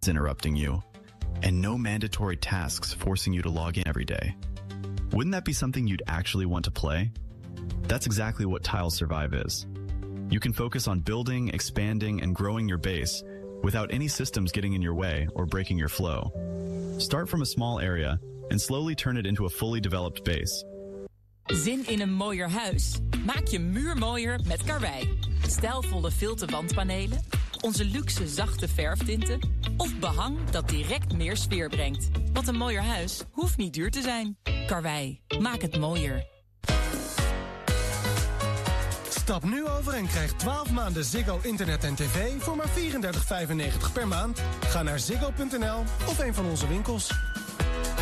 interrupting you, and no mandatory tasks forcing you to log in every day. Wouldn't that be something you'd actually want to play? That's exactly what Tiles Survive is. You can focus on building, expanding, and growing your base without any systems getting in your way or breaking your flow. Start from a small area and slowly turn it into a fully developed base. Zin in een mooier huis? Maak je muur mooier met Karwei. Stijlvolle filterwandpanelen, onze luxe zachte verftinten of behang dat direct meer sfeer brengt. Want een mooier huis hoeft niet duur te zijn. Karwei, maak het mooier. Stap nu over en krijg 12 maanden Ziggo internet en tv voor maar $34,95 per maand. Ga naar ziggo.nl of een van onze winkels.